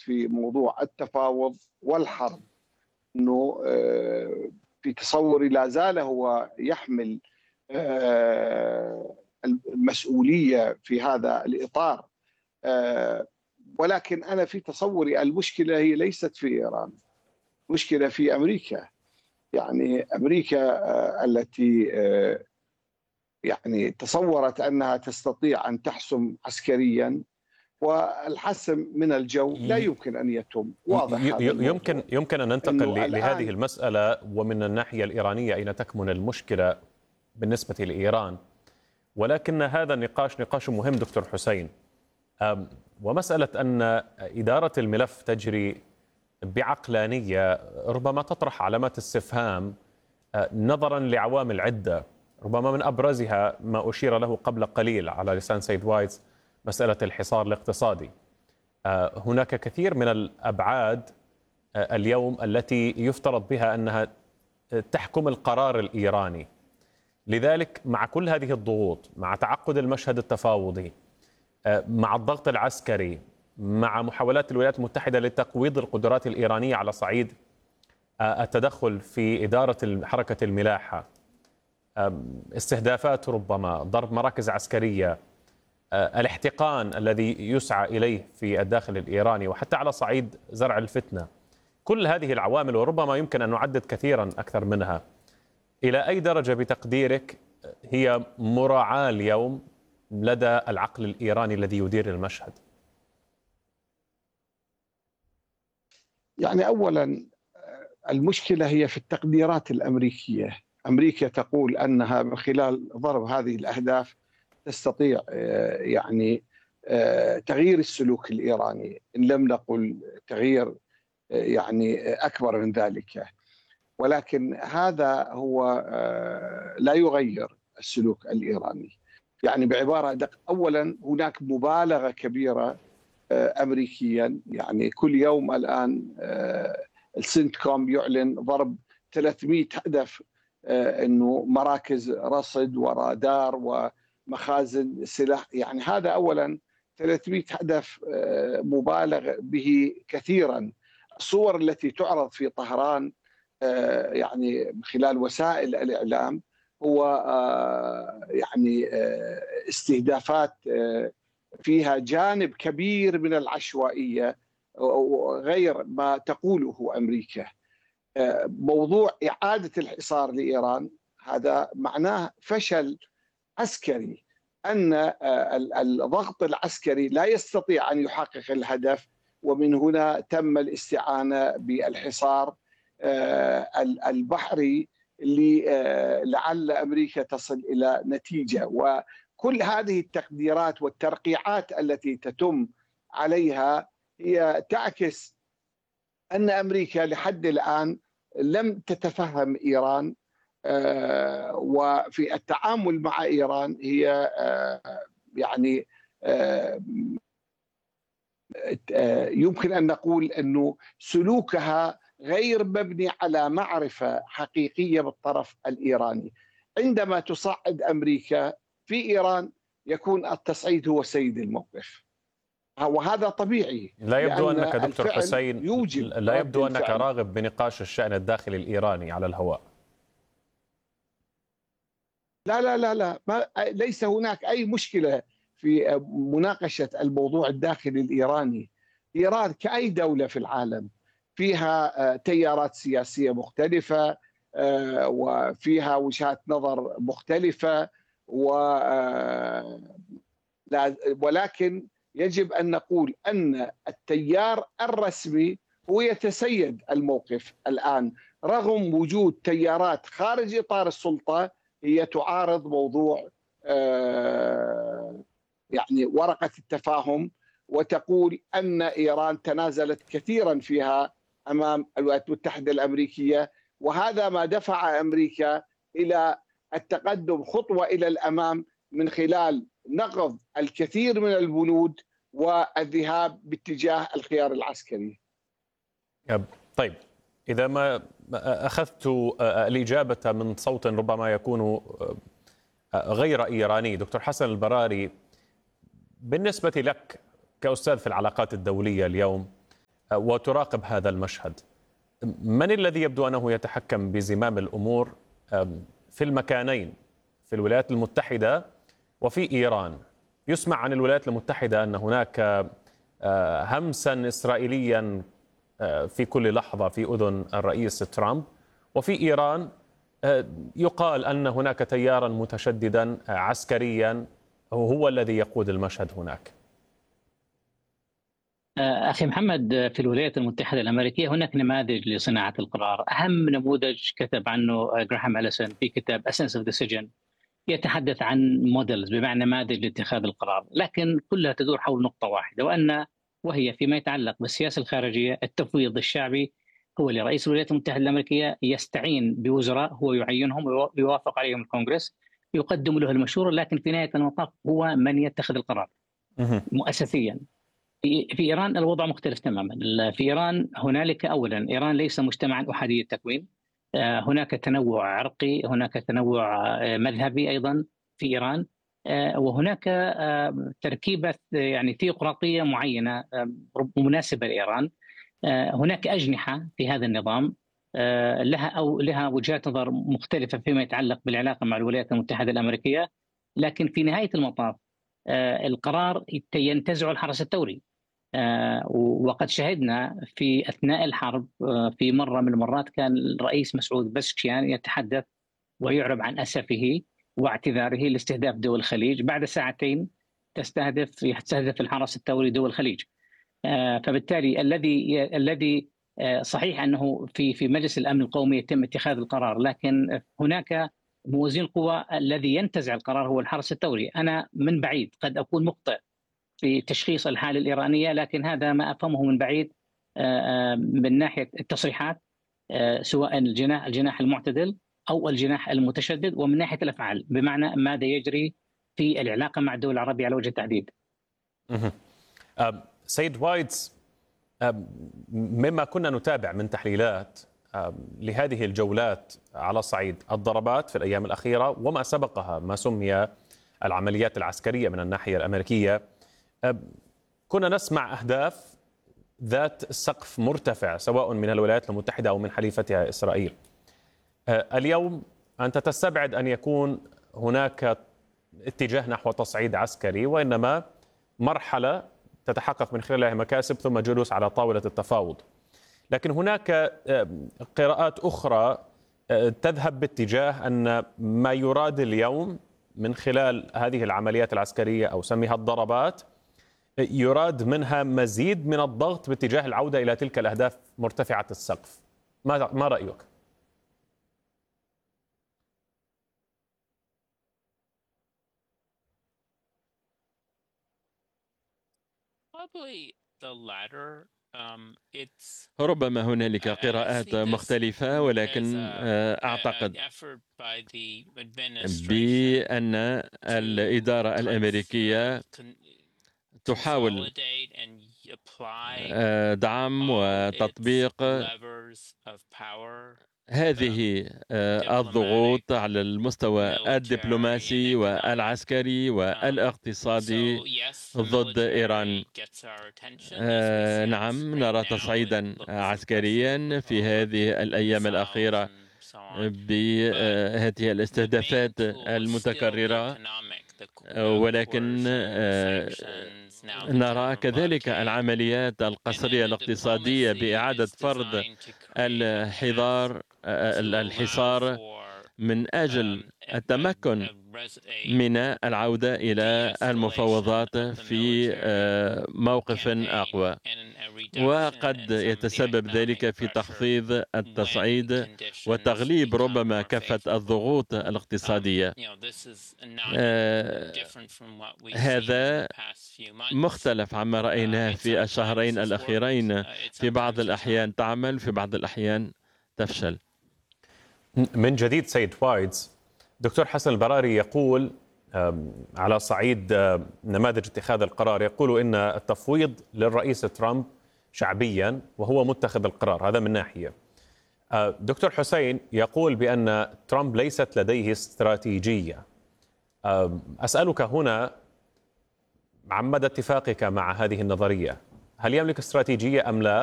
في موضوع التفاوض والحرب، أنه في تصوري لا زال هو يحمل المسؤولية في هذا الإطار. ولكن أنا في تصوري المشكلة هي ليست في إيران، مشكلة في أمريكا. يعني أمريكا التي يعني تصورت أنها تستطيع أن تحسم عسكريا، والحسم من الجو لا يمكن أن يتم. واضح هذا الموضوع. يمكن أن ننتقل لهذه المسألة، ومن الناحية الإيرانية أين تكمن المشكلة بالنسبة لإيران. ولكن هذا النقاش نقاش مهم دكتور حسين، ومسألة أن إدارة الملف تجري بعقلانية ربما تطرح علامات استفهام نظرا لعوامل عدة، ربما من أبرزها ما أشير له قبل قليل على لسان سيد وايتس، مسألة الحصار الاقتصادي. هناك كثير من الأبعاد اليوم التي يفترض بها أنها تحكم القرار الإيراني. لذلك مع كل هذه الضغوط، مع تعقد المشهد التفاوضي، مع الضغط العسكري، مع محاولات الولايات المتحدة لتقويض القدرات الإيرانية على صعيد التدخل في إدارة حركة الملاحة، استهدافات ربما ضرب مراكز عسكرية، الاحتقان الذي يسعى إليه في الداخل الإيراني، وحتى على صعيد زرع الفتنة، كل هذه العوامل وربما يمكن أن نعدد كثيرا أكثر منها، إلى أي درجة بتقديرك هي مراعاة اليوم لدى العقل الإيراني الذي يدير المشهد؟ يعني أولا المشكلة هي في التقديرات الأمريكية. أمريكا تقول أنها من خلال ضرب هذه الأهداف تستطيع يعني تغيير السلوك الإيراني، إن لم نقل تغيير يعني أكبر من ذلك. ولكن هذا هو لا يغير السلوك الإيراني. يعني بعبارة أدق، أولا هناك مبالغة كبيرة أمريكيا. يعني كل يوم الآن السنتكوم يعلن ضرب 300 هدف، أنه مراكز رصد ورادار ومخازن سلاح. يعني هذا أولا 300 هدف مبالغ به كثيرا. الصور التي تعرض في طهران يعني من خلال وسائل الإعلام هو يعني استهدافات فيها جانب كبير من العشوائية غير ما تقوله أمريكا. موضوع إعادة الحصار لإيران هذا معناه فشل عسكري، أن الضغط العسكري لا يستطيع أن يحقق الهدف، ومن هنا تم الاستعانة بالحصار البحري لعل أمريكا تصل إلى نتيجة. وكل هذه التقديرات والترقيعات التي تتم عليها هي تعكس أن أمريكا لحد الآن لم تتفهم إيران، وفي التعامل مع إيران هي يعني يمكن أن نقول أنه سلوكها غير مبني على معرفة حقيقية بالطرف الإيراني. عندما تصعد أمريكا في إيران يكون التصعيد هو سيد الموقف، وهذا طبيعي. لا يبدو أنك دكتور حسين لا يبدو أنك الفعل. راغب بنقاش الشأن الداخلي الإيراني على الهواء. لا لا لا لا، ليس هناك أي مشكلة في مناقشة الموضوع الداخلي الإيراني. إيران كأي دولة في العالم فيها تيارات سياسية مختلفة، وفيها وجهات نظر مختلفة، ولكن يجب أن نقول أن التيار الرسمي هو يتسيد الموقف الآن، رغم وجود تيارات خارج إطار السلطة هي تعارض موضوع يعني ورقة التفاهم، وتقول أن إيران تنازلت كثيرا فيها أمام الولايات المتحدة الأمريكية، وهذا ما دفع أمريكا إلى التقدم خطوة إلى الأمام من خلال نقض الكثير من البنود والذهاب باتجاه الخيار العسكري. طيب، إذا ما أخذت الإجابة من صوت ربما يكون غير إيراني، دكتور حسن البراري، بالنسبة لك كأستاذ في العلاقات الدولية اليوم، وتراقب هذا المشهد. من الذي يبدو أنه يتحكم بزمام الأمور في المكانين، في الولايات المتحدة وفي إيران؟ يسمع عن الولايات المتحدة أن هناك همسا إسرائيليا في كل لحظة في أذن الرئيس ترامب، وفي إيران يقال أن هناك تيارا متشددا عسكريا هو الذي يقود المشهد هناك. أخي محمد، في الولايات المتحدة الأمريكية هناك نماذج لصناعة القرار. أهم نموذج كتب عنه جراهام أليسون في كتاب Essence of Decision، يتحدث عن موديلز، بمعنى نماذج لاتخاذ القرار، لكن كلها تدور حول نقطة واحدة، وهي فيما يتعلق بالسياسة الخارجية. التفويض الشعبي هو لرئيس الولايات المتحدة الأمريكية يستعين بوزراء هو يعينهم ويوافق عليهم الكونغرس، يقدم له المشورة، لكن في نهاية المطاف هو من يتخذ القرار مؤسسيا. في إيران الوضع مختلف تماما. في إيران هنالك أولا، إيران ليس مجتمعا أحادي التكوين، هناك تنوع عرقي، هناك تنوع مذهبي أيضا في إيران، وهناك تركيبة يعني ثيوقراطية معينة مناسبة لإيران. هناك أجنحة في هذا النظام لها وجهات نظر مختلفة فيما يتعلق بالعلاقة مع الولايات المتحدة الأمريكية، لكن في نهاية المطاف القرار ينتزع الحرس الثوري. وقد شهدنا في أثناء الحرب في مرة من المرات كان الرئيس مسعود بزشكيان يتحدث ويعرب عن أسفه واعتذاره لاستهداف دول الخليج، بعد ساعتين يستهدف الحرس الثوري دول الخليج. فبالتالي الذي صحيح أنه في مجلس الأمن القومي يتم اتخاذ القرار، لكن هناك موازين القوى الذي ينتزع القرار هو الحرس الثوري. أنا من بعيد قد أكون مخطئ في تشخيص الحالة الإيرانية، لكن هذا ما أفهمه من بعيد من ناحية التصريحات، سواء الجناح المعتدل أو الجناح المتشدد، ومن ناحية الأفعال بمعنى ماذا يجري في العلاقة مع الدول العربية على وجه التحديد. سيد وايتز، مما كنا نتابع من تحليلات لهذه الجولات على صعيد الضربات في الأيام الأخيرة وما سبقها ما سمي العمليات العسكرية من الناحية الأمريكية، كنا نسمع أهداف ذات سقف مرتفع سواء من الولايات المتحدة أو من حليفتها إسرائيل. اليوم أنت تستبعد أن يكون هناك اتجاه نحو تصعيد عسكري، وإنما مرحلة تتحقق من خلالها مكاسب ثم جلوس على طاولة التفاوض. لكن هناك قراءات أخرى تذهب باتجاه أن ما يراد اليوم من خلال هذه العمليات العسكرية أو سميها الضربات يراد منها مزيد من الضغط باتجاه العودة إلى تلك الأهداف مرتفعة السقف. ما رأيك؟ ربما هنالك قراءات مختلفة، ولكن أعتقد بأن الإدارة الأمريكية تحاول دعم وتطبيق هذه الضغوط على المستوى الدبلوماسي والعسكري والاقتصادي ضد إيران. نعم، نرى تصعيدا عسكريا في هذه الأيام الأخيرة بهذه الاستهدافات المتكررة، ولكن نرى كذلك العمليات القسرية الاقتصادية بإعادة فرض الحصار من أجل التمكن من العودة إلى المفاوضات في موقف أقوى، وقد يتسبب ذلك في تخفيض التصعيد وتغليب ربما كافة الضغوط الاقتصادية. هذا مختلف عما رأيناه في الشهرين الأخيرين، في بعض الأحيان تعمل، في بعض الأحيان تفشل. من جديد سيد وايتز، دكتور حسن البراري يقول على صعيد نماذج اتخاذ القرار، يقول إن التفويض للرئيس ترامب شعبيا وهو متخذ القرار، هذا من ناحية. دكتور حسين يقول بأن ترامب ليست لديه استراتيجية. أسألك هنا عن مدى اتفاقك مع هذه النظرية، هل يملك استراتيجية أم لا؟